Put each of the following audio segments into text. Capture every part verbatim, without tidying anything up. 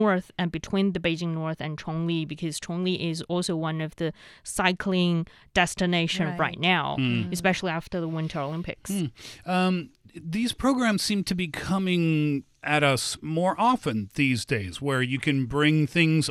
north and between the Beijing North and Chongli, because Chongli is also one of the cycling destination right, right now, mm. especially after the Winter Olympics. Mm. Um, these programs seem to be coming at us more often these days, where you can bring things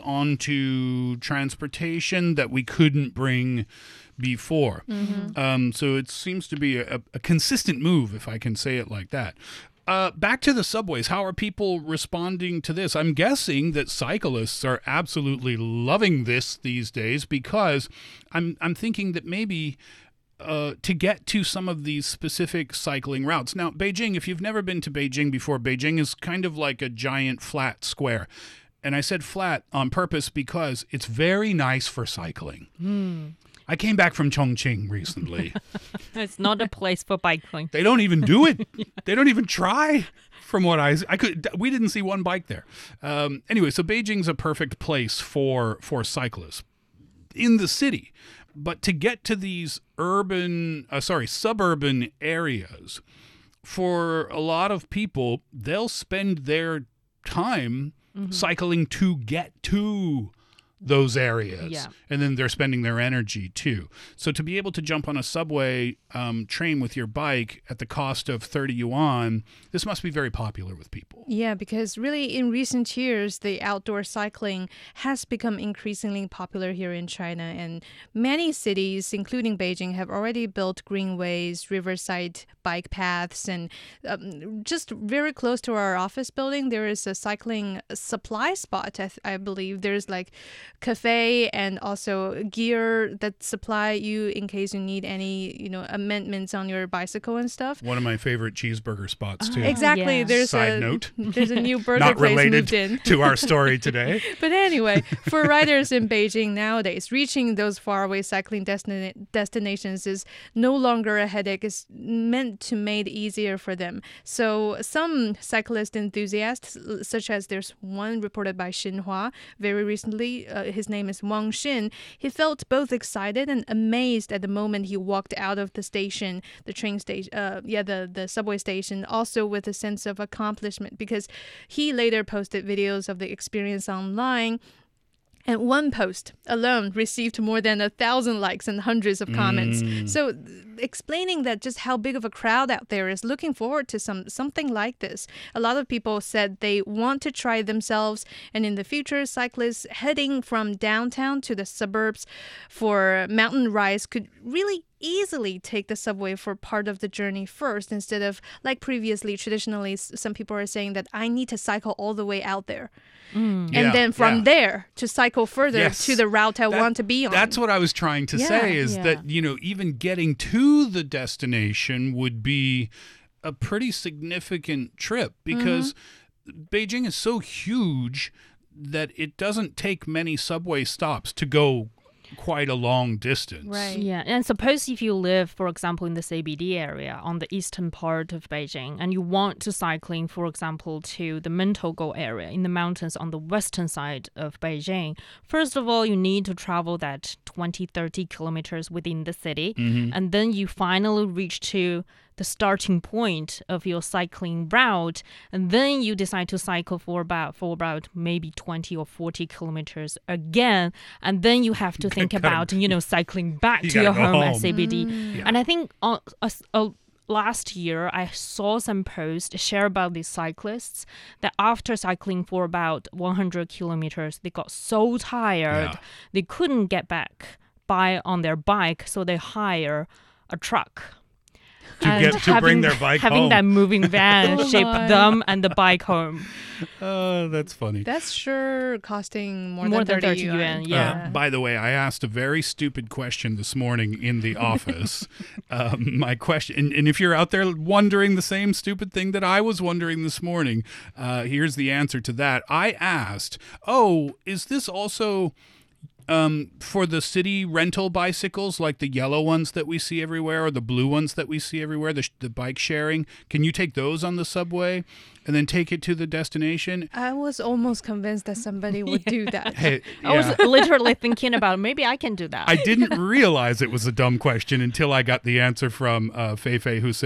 onto transportation that we couldn't bring before. Mm-hmm. Um, so it seems to be a, a consistent move, if I can say it like that. Uh, back to the subways. How are people responding to this? I'm guessing that cyclists are absolutely loving this these days, because I'm I'm thinking that maybe uh, to get to some of these specific cycling routes. Now, Beijing, if you've never been to Beijing before, Beijing is kind of like a giant flat square. And I said flat on purpose because it's very nice for cycling. Mm. I came back from Chongqing recently. It's not a place for biking. They don't even do it. They don't even try. From what I, I could, we didn't see one bike there. Um, anyway, so Beijing's a perfect place for for cyclists in the city, but to get to these urban, uh, sorry, suburban areas, for a lot of people, they'll spend their time mm-hmm. cycling to get to those areas. Yeah. And then they're spending their energy too. So to be able to jump on a subway um, train with your bike at the cost of thirty yuan, this must be very popular with people. Yeah, because really in recent years, the outdoor cycling has become increasingly popular here in China. And many cities, including Beijing, have already built greenways, riverside bike paths. And um, just very close to our office building, there is a cycling supply spot, I, th- I believe. There's like cafe and also gear that supply you in case you need any, you know, amendments on your bicycle and stuff. One of my favorite cheeseburger spots too. Uh, exactly. Yeah. There's Side a note. There's a new burger Not place related moved in. to our story today. But anyway, for riders in Beijing nowadays, reaching those faraway cycling destina- destinations is no longer a headache. It's meant to make it easier for them. So some cyclist enthusiasts, such as there's one reported by Xinhua very recently, uh, his name is Wang Xin. He felt both excited and amazed at the moment he walked out of the station, the train station, uh, yeah, the, the subway station, also with a sense of accomplishment, because he later posted videos of the experience online. And one post alone received more than a thousand likes and hundreds of comments. Mm. So explaining that just how big of a crowd out there is looking forward to some something like this. A lot of people said they want to try themselves. And in the future, cyclists heading from downtown to the suburbs for mountain rides could really easily take the subway for part of the journey first, instead of, like previously, traditionally, some people are saying that I need to cycle all the way out there. Mm. And yeah, then from yeah. there to cycle further yes. to the route I that, want to be on. That's what I was trying to yeah, say is yeah. that, you know, even getting to the destination would be a pretty significant trip, because mm-hmm. Beijing is so huge that it doesn't take many subway stops to go quite a long distance. Right. Yeah. And suppose if you live, for example, in the C B D area on the eastern part of Beijing, and you want to cycling, for example, to the Mentougou area in the mountains on the western side of Beijing, first of all, you need to travel that twenty, thirty kilometers within the city. Mm-hmm. And then you finally reach to the starting point of your cycling route, and then you decide to cycle for about for about maybe twenty or forty kilometers again, and then you have to think about, you know, cycling back you to your home, home at C B D. Mm. Yeah. And I think uh, uh, uh, last year I saw some posts share about these cyclists that after cycling for about one hundred kilometers, they got so tired yeah. they couldn't get back by on their bike, so they hire a truck. To, get, to having, bring their bike having home. that moving van Oh ship my. them and the bike home. Oh, that's funny. That's sure costing more, More than than thirty, thirty yuan, yuan. yeah. Uh, by the way, I asked a very stupid question this morning in the office. um, my question, and, and if you're out there wondering the same stupid thing that I was wondering this morning, uh, here's the answer to that. I asked, oh, is this also Um, for the city rental bicycles, like the yellow ones that we see everywhere or the blue ones that we see everywhere, the, the bike sharing, can you take those on the subway and then take it to the destination? I was almost convinced that somebody would Yeah. do that. Hey, I was yeah. literally thinking about maybe I can do that. I didn't realize it was a dumb question until I got the answer from uh, Fei Fei, who said,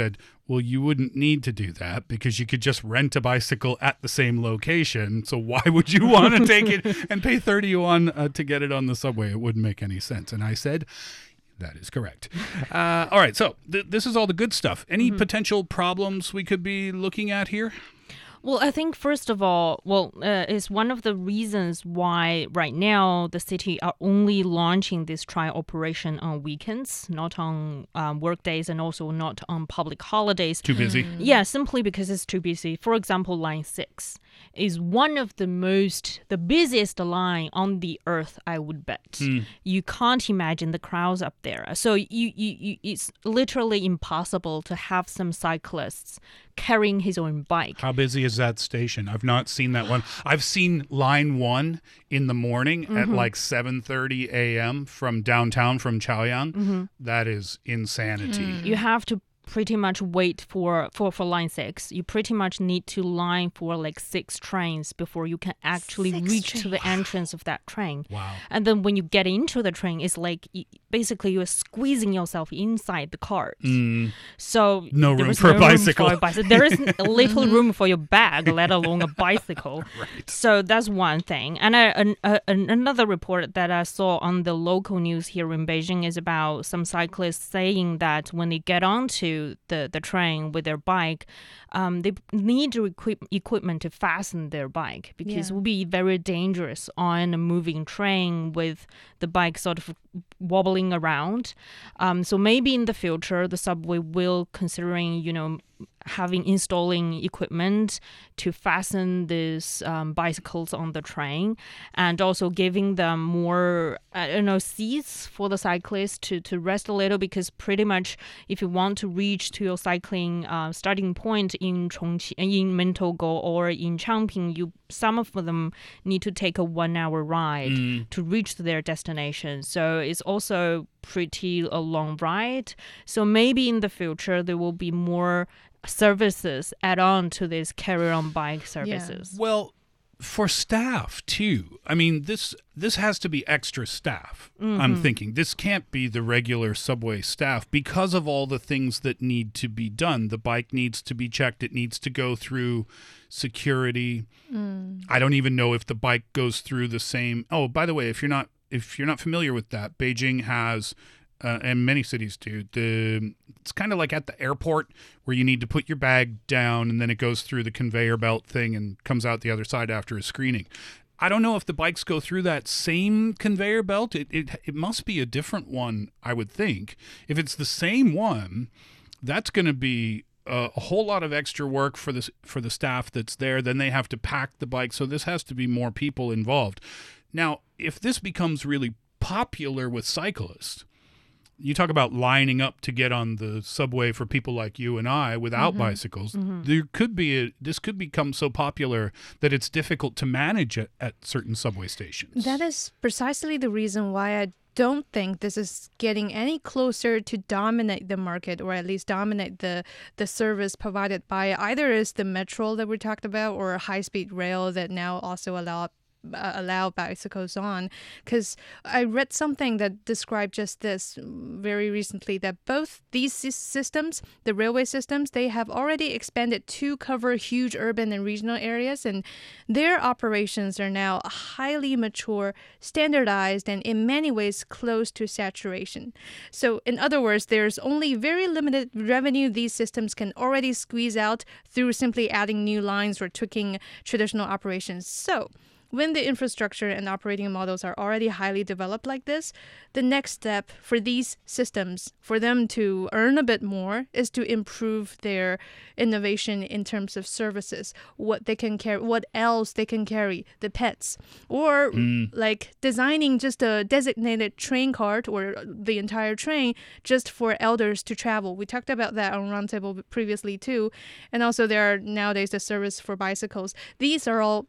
Well, you wouldn't need to do that because you could just rent a bicycle at the same location. So why would you want to take it and pay thirty yuan uh, to get it on the subway? It wouldn't make any sense. And I said, that is correct. Uh, all right. So th- this is all the good stuff. Any mm-hmm. potential problems we could be looking at here? Well, I think first of all, well, uh, it's one of the reasons why right now the city are only launching this trial operation on weekends, not on um, work days and also not on public holidays. Too busy? Mm. Yeah, simply because it's too busy. For example, Line six is one of the most, the busiest line on the earth, I would bet. Mm. You can't imagine the crowds up there. So you, you, you, it's literally impossible to have some cyclists carrying his own bike. How busy is that station? I've not seen that one. I've seen line one in the morning mm-hmm. at like seven thirty a.m. from downtown, from Chaoyang. Mm-hmm. That is insanity. Mm. You have to pretty much wait for, for, for line six. You pretty much need to line for like six trains before you can actually six reach train. to the entrance of that train. Wow. And then when you get into the train, it's like basically you're squeezing yourself inside the cart. Mm. So no there room is for no a bicycle. Room for a bicycle. There is little room for your bag, let alone a bicycle. Right. So that's one thing. And I, an, a, another report that I saw on the local news here in Beijing is about some cyclists saying that when they get onto the, the train with their bike, um, they need to equip equipment to fasten their bike because yeah. it would be very dangerous on a moving train with the bike sort of wobbling around. Um, so maybe in the future, the subway will considering, you know, having installing equipment to fasten these um, bicycles on the train and also giving them more, I don't know, seats for the cyclists to, to rest a little because pretty much if you want to reach to your cycling uh, starting point in Chongqing, in Mentogo or in Changping, you some of them need to take a one-hour ride mm. to reach their destination. So it's also pretty a long ride. So maybe in the future there will be more services add on to these carry-on bike services. Yeah. Well, for staff too. I mean, this this has to be extra staff. Mm-hmm. I'm thinking this can't be the regular subway staff because of all the things that need to be done. The bike needs to be checked. It needs to go through security. Mm. I don't even know if the bike goes through the same. Oh, by the way, if you're not if you're not familiar with that, Beijing has. Uh, and many cities do. The it's kind of like at the airport where you need to put your bag down and then it goes through the conveyor belt thing and comes out the other side after a screening. I don't know if the bikes go through that same conveyor belt. It it, it must be a different one, I would think. If it's the same one, that's going to be a, a whole lot of extra work for the, for the staff that's there. Then they have to pack the bike. So this has to be more people involved. Now, if this becomes really popular with cyclists, you talk about lining up to get on the subway for people like you and I without mm-hmm. bicycles. Mm-hmm. There could be a, this could become so popular that it's difficult to manage it at certain subway stations. That is precisely the reason why I don't think this is getting any closer to dominate the market or at least dominate the the service provided by either is the metro that we talked about or high-speed rail that now also allow Uh, allow bicycles on, because I read something that described just this very recently, that both these systems, the railway systems, they have already expanded to cover huge urban and regional areas, and their operations are now highly mature, standardized, and in many ways close to saturation. So in other words, there's only very limited revenue these systems can already squeeze out through simply adding new lines or tweaking traditional operations. So when the infrastructure and operating models are already highly developed like this, the next step for these systems, for them to earn a bit more, is to improve their innovation in terms of services, what they can carry, what else they can carry, the pets, or mm. like designing just a designated train cart or the entire train just for elders to travel. We talked about that on Roundtable previously too. And also there are nowadays the service for bicycles. These are all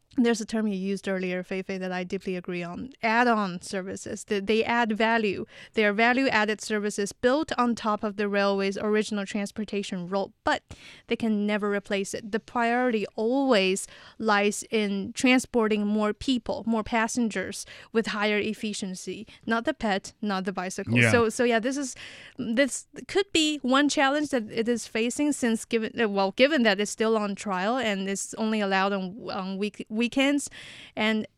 there's a term you used earlier, Feifei, that I deeply agree on. Add-on services. They, they add value. They are value-added services built on top of the railway's original transportation role, but they can never replace it. The priority always lies in transporting more people, more passengers with higher efficiency, not the pet, not the bicycle. Yeah. So, so yeah, this is this could be one challenge that it is facing since given well, given that it's still on trial and it's only allowed on on week weekends, and